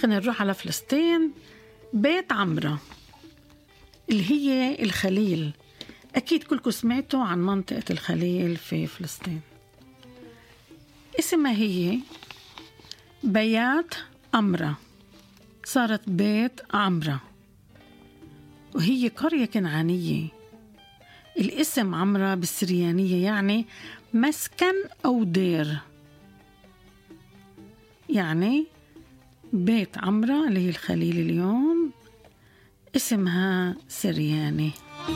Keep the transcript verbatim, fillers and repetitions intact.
خلينا نروح على فلسطين. بيت عمرة اللي هي الخليل، أكيد كلكم سمعتوا عن منطقة الخليل في فلسطين. اسمها هي بيات عمرة، صارت بيت عمرة، وهي قرية كنعانية. الاسم عمرة بالسريانية يعني مسكن أو دير، يعني بيت عمرة اللي هي الخليل اليوم اسمها سرياني.